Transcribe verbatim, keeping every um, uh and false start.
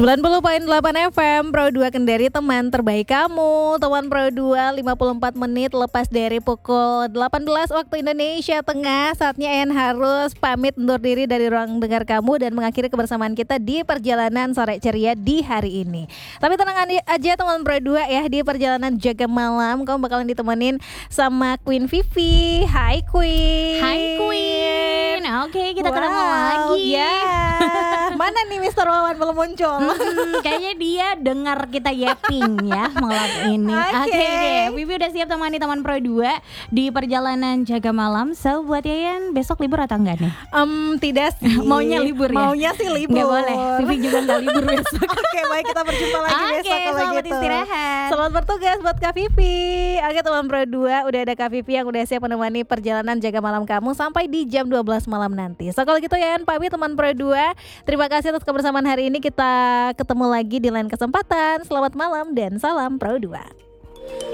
sembilan puluh koma delapan F M Pro dua Kendari, teman terbaik kamu. Teman Pro dua, lima puluh empat menit lepas dari pukul delapan belas waktu Indonesia Tengah. Saatnya Ayan harus pamit undur diri dari ruang dengar kamu dan mengakhiri kebersamaan kita di perjalanan sore ceria di hari ini. Tapi tenang aja teman Pro dua ya, di perjalanan jaga malam kamu bakalan ditemenin sama Queen Vivi. Hai Queen. Hai Queen. Oke, kita wow, ketemu lagi. Ya. Mana nih Mister Wawan belum muncul? Hmm, kayaknya dia dengar kita yapping ya malam ini. Oke okay. deh, Vivi udah siap temani teman Pro dua di perjalanan jaga malam. So buat Yayan besok libur atau enggak nih? Um, tidak sih. Maunya libur ya? Maunya sih libur. Gak boleh, Vivi juga gak libur besok. Oke okay, baik, kita berjumpa lagi okay, besok kalau selamat gitu. istirahat. Selamat bertugas buat Kak Vivi. Oke teman Pro dua, udah ada Kak Vivi yang udah siap menemani perjalanan jaga malam kamu sampai di jam dua belas malam nanti. So kalau gitu Yayan pamit teman Pro dua. Terima kasih atas kebersamaan hari ini. Kita ketemu lagi di lain kesempatan. Selamat malam dan salam Pro dua.